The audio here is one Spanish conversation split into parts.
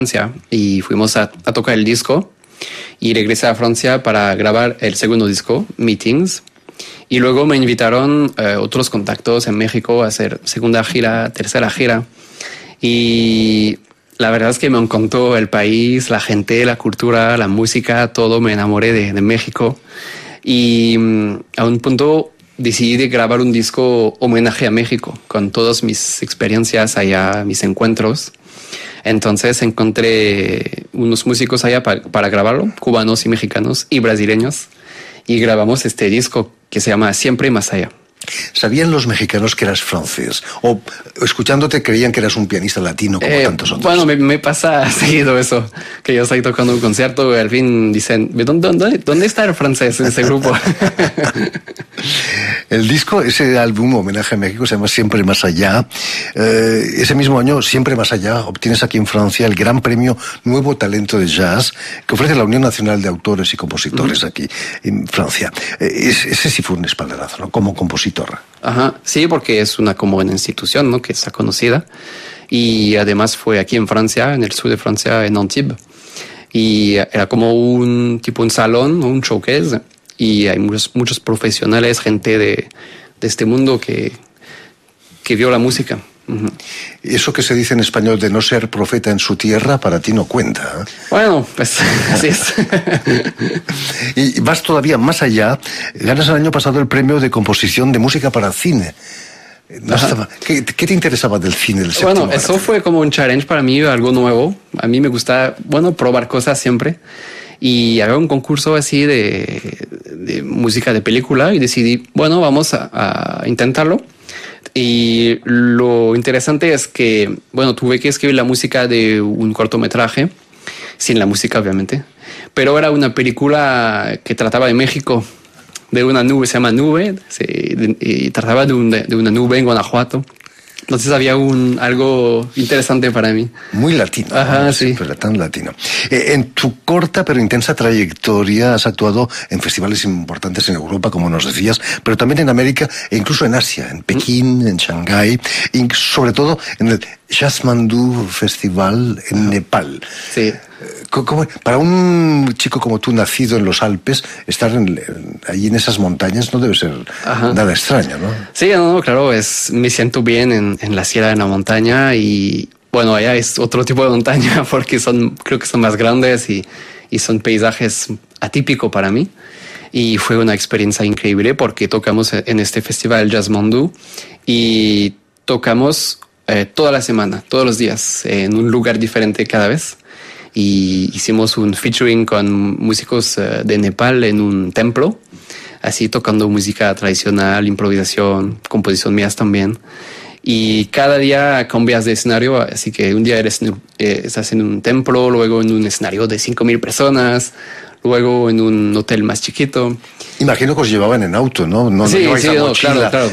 Francia y fuimos a tocar el disco y regresé a Francia para grabar el segundo disco, Meetings. Y luego me invitaron otros contactos en México a hacer segunda gira, tercera gira. Y la verdad es que me encantó el país, la gente, la cultura, la música, todo. Me enamoré de México. Y a un punto decidí de grabar un disco homenaje a México, con todas mis experiencias allá, mis encuentros. Entonces encontré unos músicos allá para grabarlo, cubanos y mexicanos y brasileños. Y grabamos este disco que se llama Siempre Más Allá. ¿Sabían los mexicanos que eras francés? ¿O escuchándote creían que eras un pianista latino como tantos otros? Bueno, me pasa seguido eso, que yo estoy tocando un concierto y al fin dicen, ¿dónde está el francés en ese grupo? El disco, ese álbum Homenaje a México, se llama Siempre Más Allá. Ese mismo año, Siempre Más Allá, obtienes aquí en Francia el Gran Premio Nuevo Talento de Jazz que ofrece la Unión Nacional de Autores y Compositores aquí en Francia. Ese sí fue un espaldarazo, ¿no? Como compositor. Ajá, sí, porque es una institución, ¿no? Que está conocida y además fue aquí en Francia, en el sur de Francia, en Antibes, y era como un salón, un showcase, y hay muchos profesionales, gente de este mundo que vio la música. Uh-huh. Eso que se dice en español de no ser profeta en su tierra, para ti no cuenta, ¿eh? Bueno, pues así es. Y vas todavía más allá. Ganas el año pasado el premio de composición de música para cine. ¿Qué te interesaba del cine del séptimo arte? Eso fue como un challenge para mí, algo nuevo. A mí me gusta, probar cosas siempre. Y había un concurso así de música de película y decidí, vamos a intentarlo. Y lo interesante es que, tuve que escribir la música de un cortometraje, sin la música obviamente, pero era una película que trataba de México, de una nube, se llama Nube, y trataba de una nube en Guanajuato. Entonces había algo interesante para mí. Muy latino. Ajá, ¿no? sí. Pero tan latino. En tu corta pero intensa trayectoria has actuado en festivales importantes en Europa, como nos decías, pero también en América e incluso en Asia, en Pekín, en Shanghái, y sobre todo en el Jasmandu Festival en Nepal. Sí. Para un chico como tú, nacido en los Alpes, estar allí en esas montañas no debe ser nada extraño, ¿no? Sí, claro, me siento bien en la sierra de la montaña y allá es otro tipo de montaña porque creo que son más grandes y son paisajes atípicos para mí. Y fue una experiencia increíble porque tocamos en este festival Jasmandu y tocamos toda la semana, todos los días, en un lugar diferente cada vez. Y hicimos un featuring con músicos de Nepal en un templo, así tocando música tradicional, improvisación, composición mías también. Y cada día cambias de escenario, así que un día estás en un templo, luego en un escenario de 5,000 personas, luego en un hotel más chiquito. Imagino que os llevaban en auto, ¿no? Sí, claro.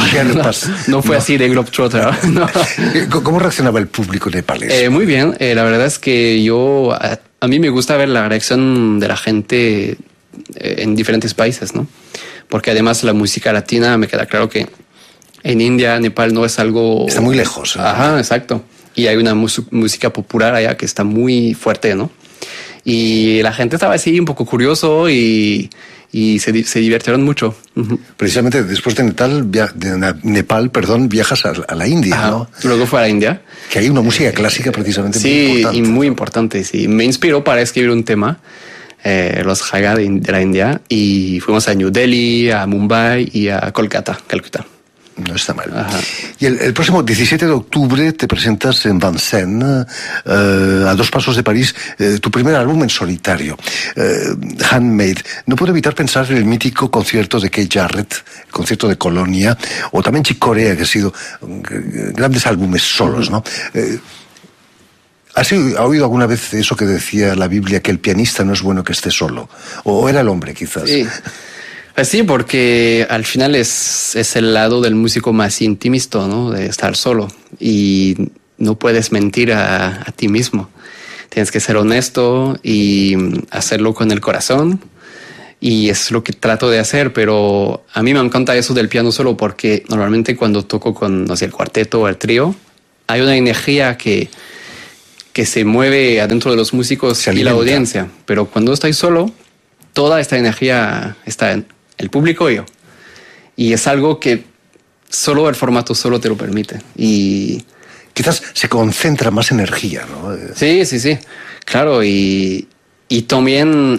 No fue así de Globetrotter. No. ¿Cómo reaccionaba el público nepalés? Muy bien. La verdad es que a mí me gusta ver la reacción de la gente en diferentes países, ¿no? Porque además la música latina, me queda claro que en India, Nepal no es algo... Está muy lejos, ¿no? Ajá, exacto. Y hay una música popular allá que está muy fuerte, ¿no? Y la gente estaba así un poco curioso y se divirtieron mucho. Uh-huh. Precisamente después de Nepal, viajas a la India, ajá, ¿no? Luego fue a la India. Que hay una música clásica precisamente muy importante. Sí, y muy importante, sí. Me inspiró para escribir un tema, los Jaga de la India, y fuimos a New Delhi, a Mumbai y a Calcuta. No está mal. Ajá. Y el próximo 17 de octubre te presentas en Vincennes, a 2 pasos de París, tu primer álbum en solitario, Handmade. No puedo evitar pensar en el mítico concierto de Keith Jarrett, el concierto de Colonia, o también Chick Corea, que ha sido grandes álbumes solos, ¿no? ¿Has oído alguna vez eso que decía la Biblia, que el pianista no es bueno que esté solo? ¿O era el hombre, quizás? Sí. Sí, porque al final es el lado del músico más intimista, ¿no? De estar solo. Y no puedes mentir a ti mismo. Tienes que ser honesto y hacerlo con el corazón. Y es lo que trato de hacer, pero a mí me encanta eso del piano solo porque normalmente cuando toco con, el cuarteto o el trío, hay una energía que que se mueve adentro de los músicos y la audiencia. Pero cuando estoy solo, toda esta energía está en el público y yo. Y es algo que solo el formato solo te lo permite. Y quizás se concentra más energía, ¿no? Sí. Claro, y también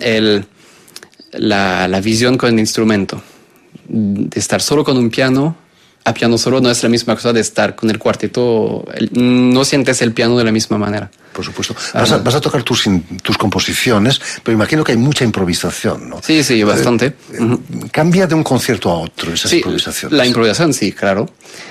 la visión con el instrumento. De estar solo con un piano, a piano solo, no es la misma cosa de estar con el cuarteto. No sientes el piano de la misma manera. Por supuesto. Vas a tocar tus composiciones, pero imagino que hay mucha improvisación, ¿no? Sí, bastante. ¿Cambia de un concierto a otro esas improvisaciones? La improvisación, sí, claro.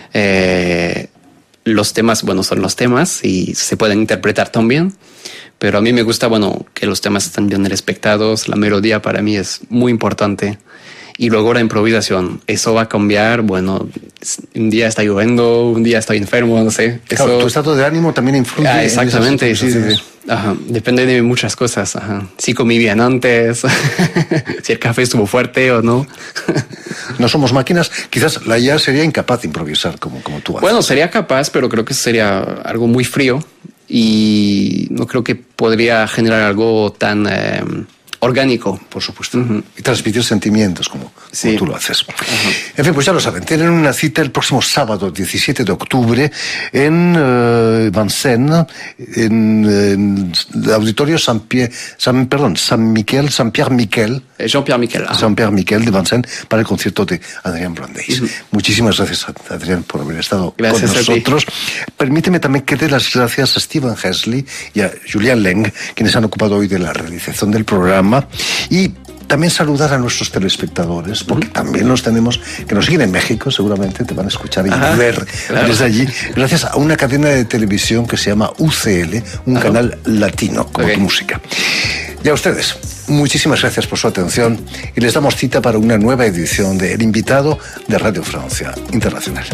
Los temas, son los temas y se pueden interpretar también. Pero a mí me gusta, que los temas estén bien respetados. La melodía para mí es muy importante. Y luego la improvisación, eso va a cambiar. Un día está lloviendo, un día estoy enfermo, no sé. Claro, tu estado de ánimo también influye. Exactamente, sí. Ajá. Depende de muchas cosas. Ajá. Si comí bien antes, si el café estuvo fuerte o no. No somos máquinas. Quizás la IA sería incapaz de improvisar como tú haces. Bueno, sería capaz, pero creo que sería algo muy frío y no creo que podría generar algo tan orgánico. Por supuesto. Y transmitir sentimientos como tú lo haces. En fin, pues ya lo saben. Tienen una cita el próximo sábado, 17 de octubre, en Vincennes, en el auditorio Jean-Pierre Miquel de Vincennes, para el concierto de Adrián Brandeis. Muchísimas gracias, Adrián, por haber estado con nosotros. Permíteme también que dé las gracias a Stephen Hesley y a Julian Leng, quienes han ocupado hoy de la realización del programa. Y también saludar a nuestros telespectadores, porque también los tenemos, que nos siguen en México, seguramente te van a escuchar y ver desde allí, gracias a una cadena de televisión que se llama UCL, un canal latino, como tu música. Y a ustedes, muchísimas gracias por su atención y les damos cita para una nueva edición de El Invitado de Radio Francia Internacional.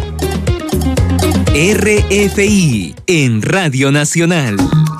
RFI en Radio Nacional.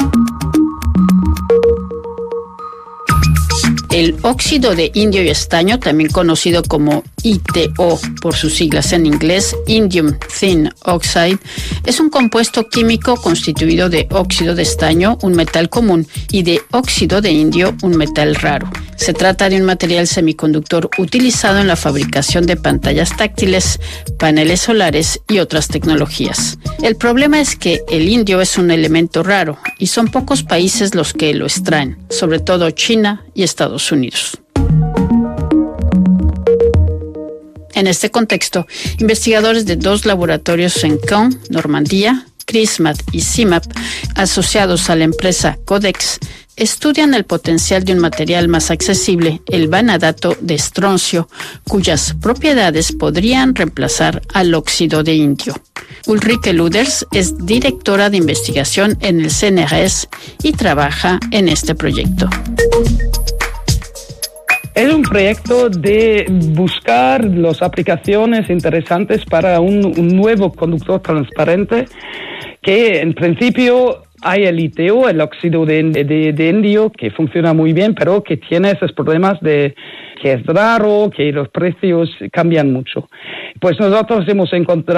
El óxido de indio y estaño, también conocido como ITO por sus siglas en inglés, Indium Thin Oxide, es un compuesto químico constituido de óxido de estaño, un metal común, y de óxido de indio, un metal raro. Se trata de un material semiconductor utilizado en la fabricación de pantallas táctiles, paneles solares y otras tecnologías. El problema es que el indio es un elemento raro y son pocos países los que lo extraen, sobre todo China y Estados Unidos. En este contexto, investigadores de 2 laboratorios en Caen, Normandía, CRISMAT y CIMAP, asociados a la empresa Codex, estudian el potencial de un material más accesible, el vanadato de estroncio, cuyas propiedades podrían reemplazar al óxido de indio. Ulrike Luders es directora de investigación en el CNRS y trabaja en este proyecto. Es un proyecto de buscar las aplicaciones interesantes para un nuevo conductor transparente que en principio hay el ITO, el óxido de indio, que funciona muy bien, pero que tiene esos problemas de que es raro, que los precios cambian mucho. Pues nosotros hemos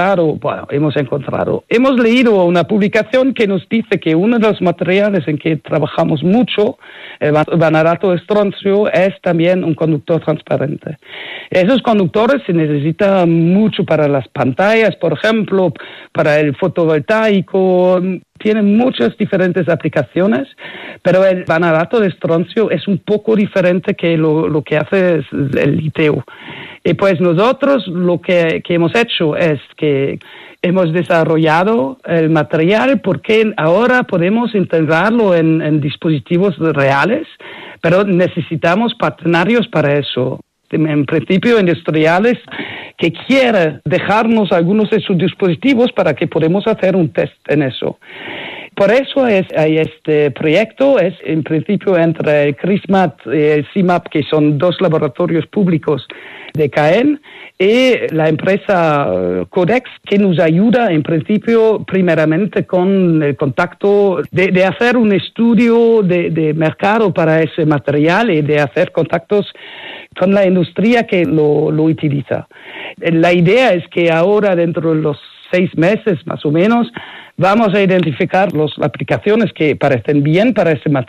leído una publicación que nos dice que uno de los materiales en que trabajamos mucho, el vanadato de estroncio, es también un conductor transparente. Esos conductores se necesitan mucho para las pantallas, por ejemplo, para el fotovoltaico. Tienen muchas diferentes aplicaciones, pero el vanadato de estroncio es un poco diferente que lo que hace el ITO. Y pues nosotros lo que hemos hecho es que hemos desarrollado el material porque ahora podemos integrarlo en dispositivos reales, pero necesitamos partnerios para eso. En principio, industriales que quieren dejarnos algunos de sus dispositivos para que podamos hacer un test en eso. Por eso hay este proyecto, es en principio entre el CRISMAT y el CIMAP, que son 2 laboratorios públicos de Caen, y la empresa Codex, que nos ayuda en principio primeramente con el contacto de hacer un estudio de mercado para ese material y de hacer contactos con la industria que lo utiliza. La idea es que ahora dentro de los 6 meses más o menos, vamos a identificar las aplicaciones que parecen bien para ese material